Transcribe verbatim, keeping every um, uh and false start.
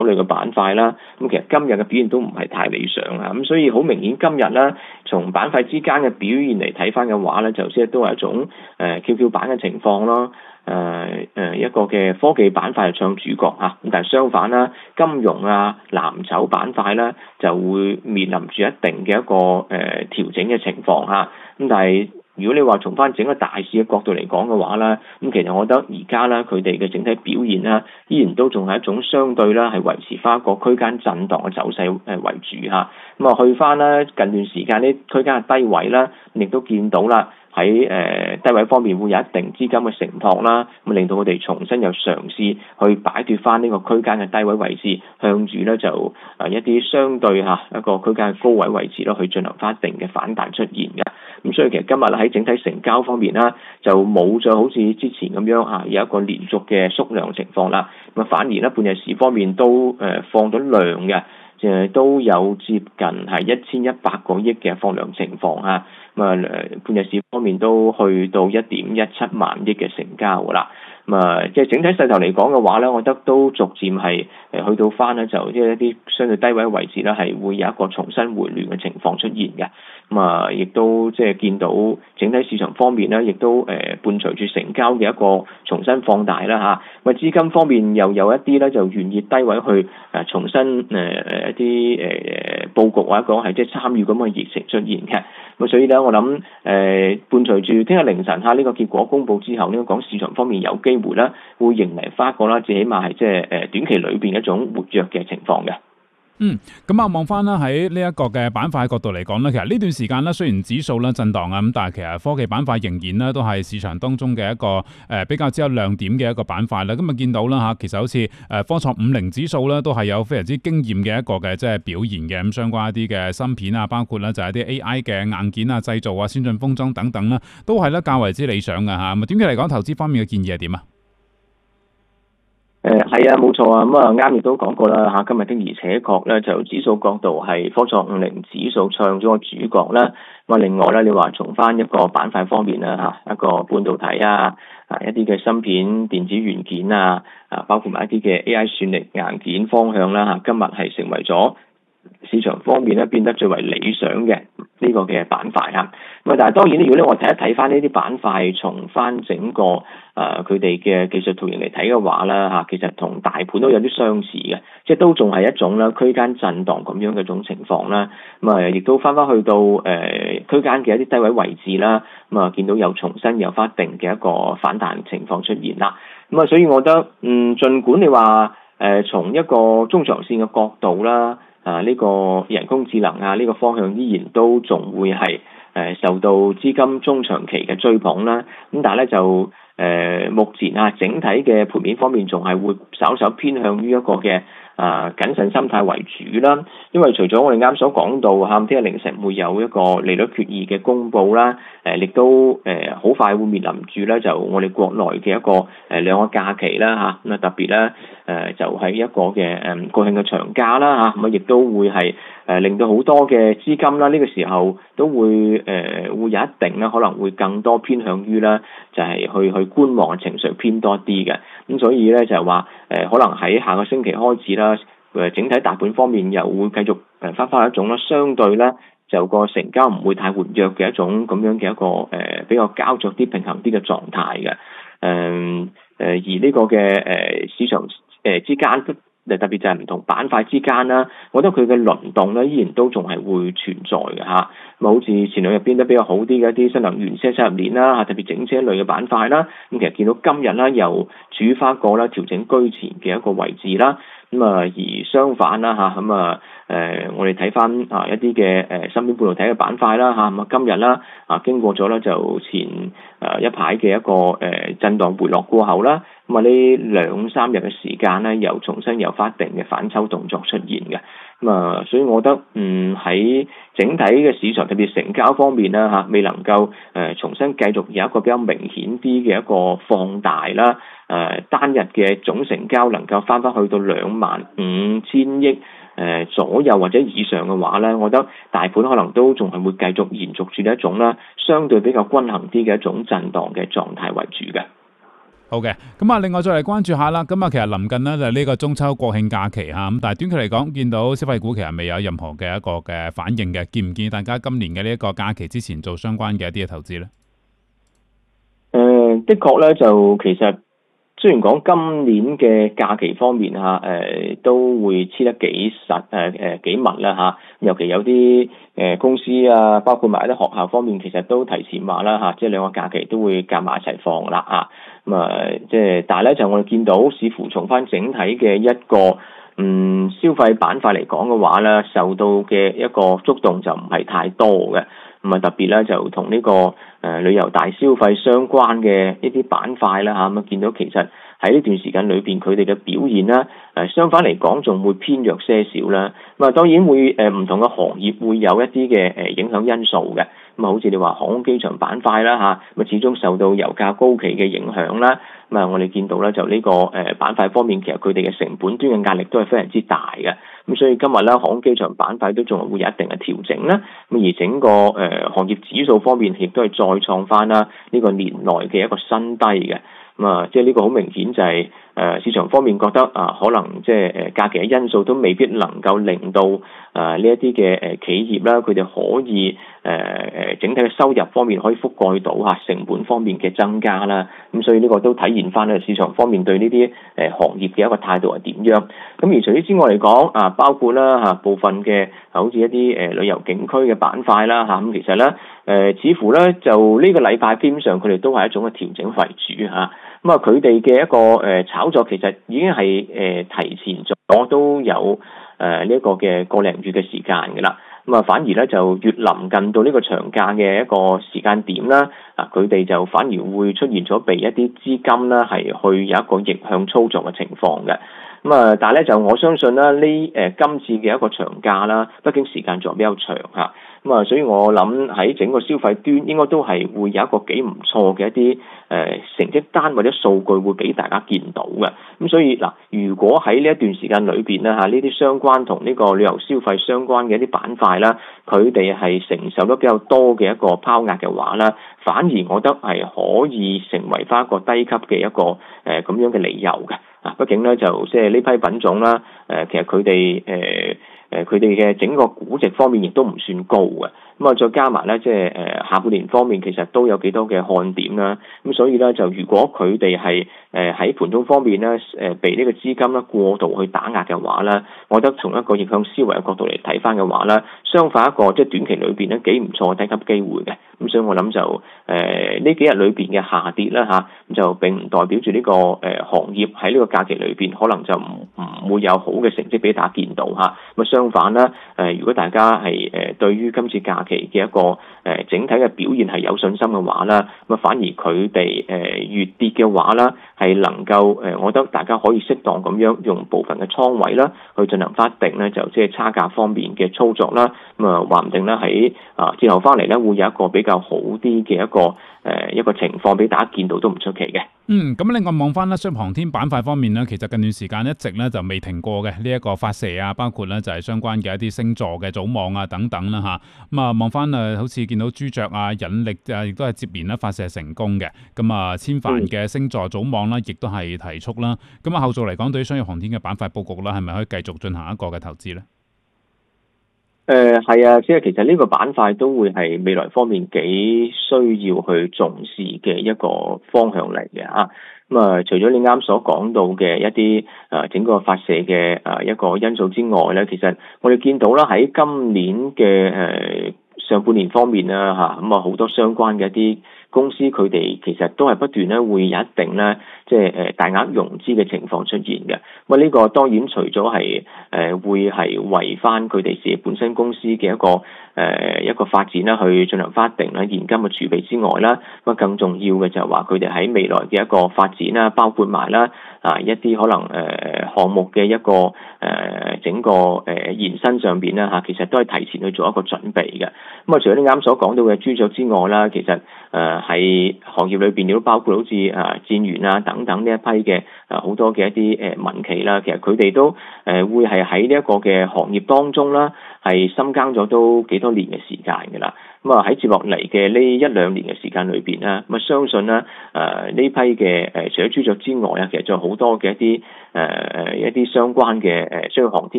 類嘅板塊啦。咁其實今日嘅表現都唔係太理想啊。咁所以好明顯今日咧，從板塊之間嘅表現嚟睇翻嘅話咧，就即係都係一種誒、呃、Q Q 版嘅情況咯。誒、呃、誒、呃、一個嘅科技板塊係唱主角嚇，咁但係相反啦，金融啊、藍籌板塊咧就會面臨住一定嘅一個誒、呃、調整嘅情況嚇。咁但係如果你話從翻整個大市嘅角度嚟講嘅話咧，咁其實我覺得而家咧佢哋嘅整體表現咧，依然都仲係一種相對啦，係維持翻一個區間震盪嘅走勢誒為主嚇。咁啊去翻咧近段時間啲區間嘅低位啦，亦都見到啦。喺誒低位方面會有一定資金嘅承托啦，咁令到我哋重新又嘗試去擺脫翻呢個區間嘅低位位置，向住咧就誒一啲相對嚇一個區間嘅高位位置咯，去進行翻一定嘅反彈出現嘅。咁所以其實今日喺整體成交方面啦，就冇咗好似之前咁樣啊有一個連續嘅縮量情況啦，咁啊反而咧半日市方面都誒放咗量嘅。誒都有接近係一千一百個億嘅放量情況嚇，咁啊誒半日市方面都去到一點一七萬億嘅成交㗎啦。咁啊，即係整體勢頭嚟講嘅話咧，我覺得都逐漸係誒去到翻咧，就即係一啲相對低位位置咧，係會有一個重新回暖嘅情況出現嘅。咁啊，亦都即係見到整體市場方面咧，亦都誒伴隨住成交嘅一個重新放大啦嚇。咁啊，資金方面又有一啲咧就願意低位去誒重新誒誒一啲誒佈局或者講係即係參與咁嘅熱情出現嘅。咁所以咧，我諗誒、呃、伴隨住聽日凌晨下呢個結果公佈之後，呢個講市場方面有機會咧，會迎嚟翻一個啦，至起碼係即係誒短期裏邊一種活躍嘅情況嘅。 嗯，咁啊，望翻啦喺呢一個嘅板塊角度嚟講咧，其實呢段時間咧雖然指數咧震盪啊，咁但係其實科技板塊仍然咧都係市場當中嘅一個誒、呃、比較之有亮點嘅一個板塊啦。咁啊見到啦嚇，其實好似誒科創五零指數咧都係有非常之驚豔嘅一個嘅即係表現嘅。咁相關一啲嘅芯片啊，包括咧就係啲 A I 嘅硬件啊、製造啊、先進封裝等等啦，都係咧較為之理想嘅嚇。咁啊，短期嚟講，投資方面嘅建議係點啊？ 誒係啊，冇錯啊，咁啊啱亦都講過啦嚇，今日的而且確咧就指數角度係科創五零指數唱咗個主角啦。咁啊另外咧，你話從翻一個板塊方面啦嚇，一個半導體啊，啊一啲嘅芯片、電子元件啊，啊包括埋一啲嘅 A I 算力硬件方向啦嚇，今日係成為咗市場方面咧變得最為理想嘅呢個嘅板塊嚇。咁啊，但係當然咧，如果咧我睇一睇翻呢啲板塊，從翻整個誒佢哋嘅技術圖形嚟睇嘅話啦嚇，其實同大盤都有啲相似嘅，即係都仲係一種啦區間震盪咁樣嘅一種情況啦。咁啊，亦都翻翻去到誒區間嘅一啲低位位置啦。咁啊，見到有重新有翻一定嘅一個反彈情況出現啦。咁啊，所以我覺得嗯，儘管你話誒從一個中長線嘅角度啦。啊！呢、這個人工智能啊，呢、這個方向依然都仲會係誒、呃、受到資金中長期嘅追捧啦。咁但係咧就誒、呃、目前啊，整體嘅盤面方面仲係會稍稍偏向於一個嘅啊謹慎心態為主啦。因為除咗我哋啱所講到嚇，聽日凌晨會有一個利率決議嘅公佈啦。誒、呃，亦都誒好、呃、快會面臨住咧，就我哋國內嘅一個誒、呃、兩個假期啦嚇。咁啊特別咧誒、呃、就係、是、一個嘅誒、嗯、國慶嘅長假啦嚇。咁啊亦都會係誒、呃、令到好多嘅資金啦，呢、這個時候都會誒、呃、會有一定啦，可能會更多偏向於咧就係、是、去去觀望嘅情緒偏多啲嘅。咁所以咧就係話誒可能喺下個星期開始啦，誒整體大盤方面又會繼續誒翻返一種啦，相對咧。就個成交唔會太活躍嘅一種咁樣嘅一個誒、呃、比較膠着啲平衡啲嘅狀態嘅，誒、呃、誒而呢個嘅誒、呃、市場誒、呃、之間，誒特別就係唔同板塊之間啦，我覺得佢嘅輪動咧依然都仲係會存在嘅嚇。咁好似前兩日變得比較好啲嘅一啲新能源車、車入鏈啦嚇，特別整車類嘅板塊啦，咁其實見到今日咧又處翻個啦調整居前嘅一個位置啦。咁啊，而相反啦嚇，咁啊誒，我哋睇翻啊一啲嘅誒芯片半導體嘅板塊啦嚇，咁啊今日啦啊經過咗咧就前誒一排嘅一個誒震盪回落過後啦，咁啊呢兩三日嘅時間咧又重新有翻一定嘅反抽動作出現嘅，咁啊所以我覺得嗯喺整體嘅市場特別成交方面啦嚇，未能夠誒重新繼續有一個比較明顯啲嘅一個放大啦。誒、呃、單日嘅總成交能夠翻返去到兩萬五千億誒左右或者以上嘅話咧，我覺得大盤可能都仲係會繼續延續住一種啦，相對比較均衡啲嘅一種震盪嘅狀態為主嘅。 好嘅，咁啊，另外再嚟關注下啦。咁啊，其實臨近呢就係呢個中秋國慶假期嚇，咁但係短期嚟講，見到消費股其實未有任何嘅一個嘅反應嘅，建唔建議大家今年嘅呢一個假期之前做相關嘅一啲嘅投資咧？ 誒、呃，的確咧，就其實雖然講今年嘅假期方面嚇，誒、呃、都會黐得幾實，誒、呃、誒幾密啦嚇。尤其有啲誒、呃、公司啊，包括埋一啲學校方面，其實都提前話啦嚇，即係兩個假期都會夾埋一齊放啦啊。咁啊，即係但係咧，就我哋見到，似乎從翻整體嘅一個嗯消費板塊嚟講嘅話咧，受到嘅一個觸動就唔係太多嘅。咁啊，特別咧就同呢、這個誒、呃、旅遊大消費相關嘅一啲板塊啦嚇，咁啊見到其實喺呢段時間裏邊佢哋嘅表現啦，誒、呃、相反嚟講仲會偏弱些少啦。咁啊當然會誒唔、呃、同嘅行業會有一啲嘅誒影響因素嘅。咁啊好似你話航空機場板塊啦嚇，咁啊始終受到油價高企嘅影響啦。咁啊我哋見到咧就呢、這個誒、呃、板塊方面，其實佢哋嘅成本端嘅壓力都係非常之大嘅。咁所以今日咧航空機場板塊都仲係會有一定嘅調整啦。咁而整個誒、呃、行業指數方面，亦都係再創翻啦呢個年內嘅一個新低嘅。咁啊，即係呢個好明顯就係、是、誒、呃、市場方面覺得啊、呃，可能即係誒假期嘅因素都未必能夠令到誒呢一啲嘅誒企業啦，佢哋可以誒誒、呃、整體嘅收入方面可以覆蓋到嚇成本方面嘅增加啦。咁所以呢個都體現翻咧市場方面對呢啲誒行業嘅一個態度係點樣。咁而除此之外嚟講啊，包括啦嚇部分嘅好似一啲誒旅遊景區嘅板塊啦嚇，咁其實咧誒、呃、似乎咧就呢個禮拜基本上佢哋都係一種嘅調整為主嚇。咁啊，佢哋嘅一個誒炒作其實已經係誒提前咗都有誒呢一個嘅個零月嘅時間㗎啦。咁啊，反而咧就越臨近到呢個長假嘅一個時間點啦，啊佢哋就反而會出現咗被一啲資金啦係去有一個逆向操作嘅情況嘅。咁啊，但係咧就我相信啦，呢誒今次嘅一個長假啦，畢竟時間仲比較長嚇。咁啊，所以我諗喺整個消費端應該都係會有一個幾唔錯嘅一啲誒、呃、成績單或者數據會俾大家見到嘅。咁所以嗱，如果喺呢一段時間裏邊咧嚇，呢啲相關同呢個旅遊消費相關嘅一啲板塊啦，佢哋係承受得比較多嘅一個拋壓嘅話咧，反而我覺得係可以成為翻一個低級嘅一個誒咁、呃、樣嘅理由嘅。啊，畢竟咧就即係呢批品種啦，誒、呃、其實佢哋誒誒佢哋嘅整個估值方面亦都唔算高嘅。咁啊，再加埋咧，即係誒下半年方面，其實都有幾多嘅看點啦。咁所以咧，就如果佢哋係誒喺盤中方面咧，誒被呢個資金咧過度去打壓嘅話咧，我覺得從一個逆向思維嘅角度嚟睇翻嘅話咧，相反一個即係短期裏邊咧幾唔錯嘅低級機會嘅。咁所以我諗就誒呢、呃、幾日裏邊嘅下跌啦嚇，咁就並唔代表住呢、這個誒、呃、行業喺呢個假期裏邊可能就唔唔會有好嘅成績俾大家見到嚇。咁啊相反啦，誒、呃、如果大家係誒、呃、對於今次假期嘅一個誒、呃、整體嘅表現係有信心嘅話啦，咁啊反而佢哋誒越跌嘅話啦，係能夠誒、呃，我覺得大家可以適當咁樣用部分嘅倉位啦，去進行翻定咧，就即係差價方面嘅操作啦。咁啊話唔定咧喺啊之後翻嚟咧會有一個比較好啲嘅一個誒、呃、一個情況俾大家見到都唔出奇嘅。 嗯，咁另外望翻咧，商業航天板塊方面咧，其實近段時間一直咧就未停過嘅呢一個發射啊，包括咧就係相關嘅一啲星座嘅組網啊等等啦嚇。咁啊望翻誒，好似見到朱雀啊、引力啊，亦都係接連咧發射成功嘅。咁啊千帆嘅星座組網啦，亦都係提速啦。咁啊後續嚟講，對於商業航天嘅板塊佈局啦，係咪可以繼續進行一個嘅投資咧？ 誒係、呃、啊，即係其實呢個板塊都會係未來方面幾需要去重視嘅一個方向嚟嘅嚇。咁啊，除咗你啱所講到嘅一啲誒整個發射嘅誒一個因素之外咧，其實我哋見到啦喺今年嘅誒上半年方面啦嚇，咁啊好多相關嘅一啲公司佢哋其實都係不斷咧會有一定咧，即係誒大額融資嘅情況出現嘅。咁啊呢個當然除咗係誒會係為翻佢哋自己本身公司嘅一個誒、呃、一個發展啦，去進行翻一定咧現金嘅儲備之外啦，咁啊更重要嘅就係話佢哋喺未來嘅一個發展啦，包括埋啦啊一啲可能誒、呃、項目嘅一個誒、呃、整個誒延伸上邊啦嚇，其實都係提前去做一個準備嘅。咁啊除咗你啱所講到嘅朱雀之外啦，其實誒喺、呃、行業裏邊亦都包括好似誒戰元啊等等呢一批嘅誒好多嘅一啲誒民企啦，其實佢哋都誒會係喺呢一個嘅行業當中啦， 係深耕咗都幾多年嘅時間㗎啦。咁啊喺接落嚟嘅呢一兩年嘅時間裏邊咧，咁啊相信咧誒呢批嘅誒除咗豬隻之外啊，其實仲有好多嘅一啲誒誒一啲相關嘅誒需要航天